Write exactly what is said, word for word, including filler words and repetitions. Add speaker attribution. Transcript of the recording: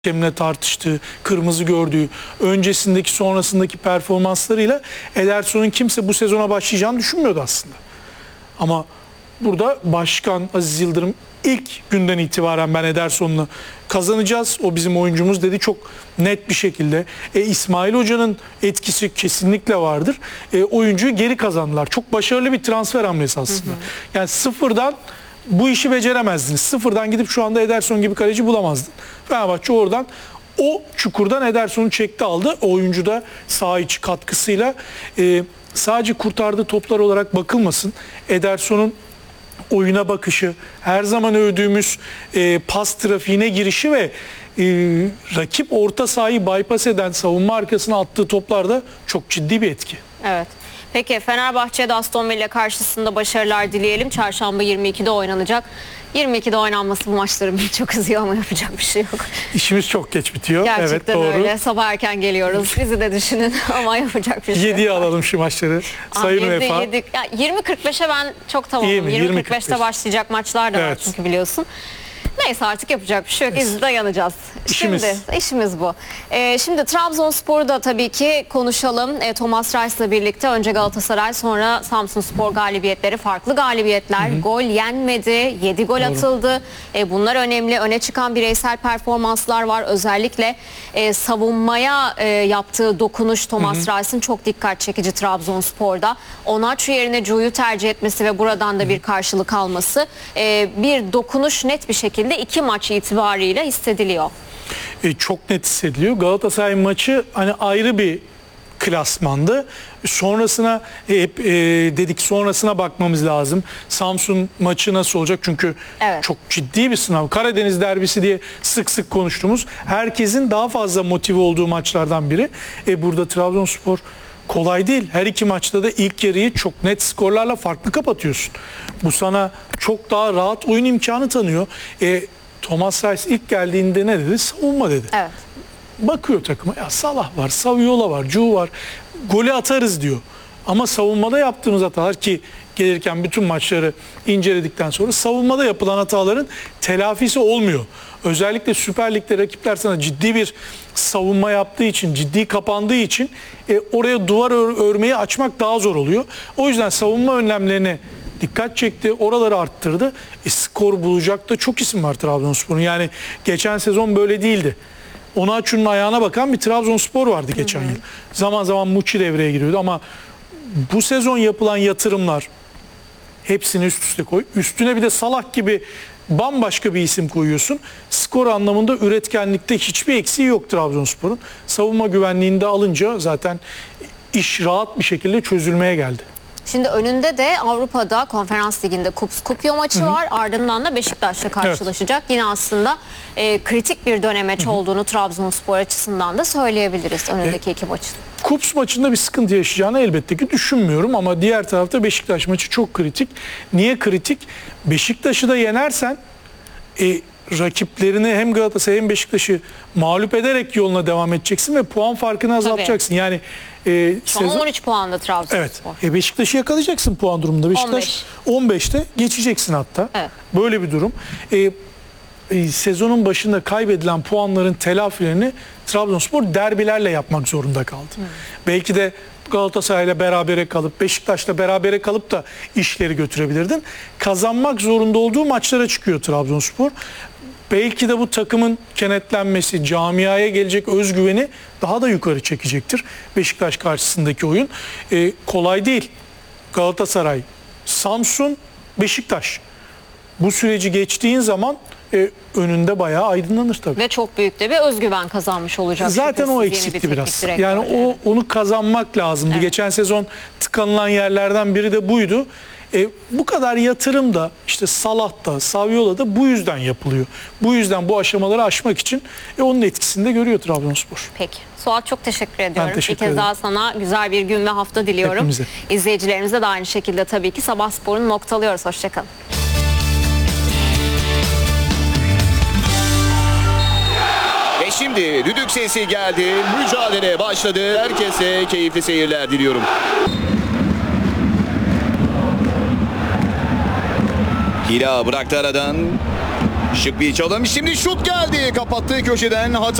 Speaker 1: hakemle tartıştığı, kırmızı gördüğü, öncesindeki sonrasındaki performanslarıyla Ederson'un kimse bu sezona başlayacağını düşünmüyordu aslında. Ama burada Başkan Aziz Yıldırım ilk günden itibaren ben Ederson'la kazanacağız, o bizim oyuncumuz dedi çok net bir şekilde. E, İsmail Hoca'nın etkisi kesinlikle vardır. E, oyuncuyu geri kazandılar. Çok başarılı bir transfer hamlesi aslında. Hı hı. Yani sıfırdan bu işi beceremezdiniz. Sıfırdan gidip şu anda Ederson gibi kaleci bulamazdın. Fenerbahçe oradan o çukurdan Ederson'u çekti aldı. O oyuncu da saha içi katkısıyla e, sadece kurtardığı toplar olarak bakılmasın. Ederson'un oyuna bakışı, her zaman övdüğümüz e, pas trafiğine girişi ve e, rakip orta sahayı bypass eden savunma arkasına attığı toplarda çok ciddi bir etki.
Speaker 2: Evet. Peki Fenerbahçe'de Aston Villa karşısında başarılar dileyelim. Çarşamba yirmi ikide oynanacak. yirmi ikide oynanması bu maçların beni çok üzüyor ama yapacak bir şey yok.
Speaker 1: İşimiz çok geç bitiyor.
Speaker 2: Gerçekten
Speaker 1: evet, doğru.
Speaker 2: öyle. Sabah erken geliyoruz. Bizi de düşünün ama yapacak bir şey yok.
Speaker 1: yediye alalım şu maçları. Sayın Vefa.
Speaker 2: yirmi kırk beşe ben çok tamamım. yirmi kırk beşte başlayacak maçlar da evet. var çünkü biliyorsun. Neyse artık yapacak bir şey yok. İzle yanacağız.
Speaker 1: İşimiz.
Speaker 2: Şimdi işimiz bu. Ee, şimdi Trabzonspor'u da tabii ki konuşalım. Ee, Thomas Reis'le birlikte önce Galatasaray sonra Samsunspor galibiyetleri farklı galibiyetler. Hı hı. Gol yenmedi. yedi gol Doğru. atıldı. Ee, bunlar önemli. Öne çıkan bireysel performanslar var. Özellikle e, savunmaya e, yaptığı dokunuş Thomas Reis'in çok dikkat çekici Trabzonspor'da. Onaçu yerine Cu'yu tercih etmesi ve buradan da bir karşılık alması. E, bir dokunuş net bir şekilde iki maç itibariyle hissediliyor.
Speaker 1: E, çok net hissediliyor. Galatasaray maçı hani ayrı bir klasmandı. Sonrasına hep e, dedik sonrasına bakmamız lazım. Samsun maçı nasıl olacak? Çünkü evet. çok ciddi bir sınav. Karadeniz derbisi diye sık sık konuştuğumuz herkesin daha fazla motive olduğu maçlardan biri. E, burada Trabzonspor kolay değil. Her iki maçta da ilk yarıyı çok net skorlarla farklı kapatıyorsun. Bu sana çok daha rahat oyun imkanı tanıyor. E, Thomas Reis ilk geldiğinde ne dedi? Savunma dedi.
Speaker 2: Evet.
Speaker 1: Bakıyor takıma. Ya Salah var, Saviola var, Cu var. Golü atarız diyor. Ama savunmada yaptığımız hatalar ki gelirken bütün maçları inceledikten sonra savunmada yapılan hataların telafisi olmuyor. Özellikle Süper Lig'de rakipler sana ciddi bir savunma yaptığı için, ciddi kapandığı için e, oraya duvar ör, örmeyi açmak daha zor oluyor. O yüzden savunma önlemlerine dikkat çekti, oraları arttırdı. E, skor bulacak da çok isim var Trabzonspor'un. Yani geçen sezon böyle değildi. Onaçu'nun ayağına bakan bir Trabzonspor vardı geçen hı hı. yıl. Zaman zaman Muçi devreye giriyordu ama bu sezon yapılan yatırımlar hepsini üst üste koy. Üstüne bir de Salah gibi bambaşka bir isim koyuyorsun. Skor anlamında üretkenlikte hiçbir eksiği yok Trabzonspor'un. Savunma güvenliğini de alınca zaten iş rahat bir şekilde çözülmeye geldi.
Speaker 2: Şimdi önünde de Avrupa'da Konferans Ligi'nde Kups Kupyo maçı Hı -hı. var. Ardından da Beşiktaş'la karşılaşacak. Evet. Yine aslında e, kritik bir dönemeç Hı -hı. olduğunu Trabzonspor açısından da söyleyebiliriz önündeki e, iki maçın.
Speaker 1: Kups maçında bir sıkıntı yaşayacağını elbette ki düşünmüyorum ama diğer tarafta Beşiktaş maçı çok kritik. Niye kritik? Beşiktaş'ı da yenersen e, rakiplerini hem Galatasaray hem Beşiktaş'ı mağlup ederek yoluna devam edeceksin ve puan farkını azaltacaksın. Tabii. Yani e,
Speaker 2: Şu sezon... on üç puanda Trabzonspor.
Speaker 1: Evet. E, Beşiktaş'ı yakalayacaksın puan durumunda. Beşiktaş on beşte geçeceksin hatta. Evet. Böyle bir durum. E, e, sezonun başında kaybedilen puanların telafilerini Trabzonspor derbilerle yapmak zorunda kaldı. Hmm. Belki de Galatasaray'la berabere kalıp Beşiktaş'la berabere kalıp da işleri götürebilirdin. Kazanmak zorunda olduğu maçlara çıkıyor Trabzonspor. Belki de bu takımın kenetlenmesi, camiaya gelecek özgüveni daha da yukarı çekecektir. Beşiktaş karşısındaki oyun ee, kolay değil. Galatasaray, Samsun, Beşiktaş. Bu süreci geçtiğin zaman e, önünde bayağı aydınlanır tabii.
Speaker 2: Ve çok büyük de bir özgüven kazanmış olacak.
Speaker 1: Zaten o eksikti biraz. Yani, yani o onu kazanmak lazımdı. Evet. Geçen sezon tıkanılan yerlerden biri de buydu. E, bu kadar yatırım da işte Salah'ta, Saviola'da bu yüzden yapılıyor. Bu yüzden bu aşamaları aşmak için e, onun etkisini de görüyor Trabzonspor.
Speaker 2: Peki. Suat çok teşekkür ediyorum.
Speaker 1: Ben teşekkür
Speaker 2: bir kez
Speaker 1: ederim.
Speaker 2: daha sana güzel bir gün ve hafta diliyorum.
Speaker 1: Hepimize.
Speaker 2: İzleyicilerimize de aynı şekilde tabii ki Sabah Spor'un noktalıyoruz. Hoşçakalın.
Speaker 3: Ve şimdi düdük sesi geldi. Mücadele başladı. Herkese keyifli seyirler diliyorum. Hila bıraktı aradan. Şık bir çalım. Şimdi şut geldi. Kapattığı köşeden hata.